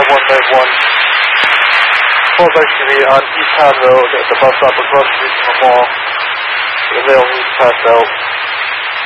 191. 12 XTV on East Town Road at the bus stop across the street from the mall. The male needs passed out.